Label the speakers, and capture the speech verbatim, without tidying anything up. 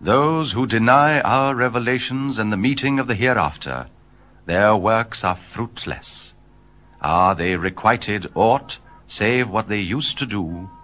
Speaker 1: Those who deny our revelations and the meeting of the hereafter, their works are fruitless. Are they requited aught save what they used to do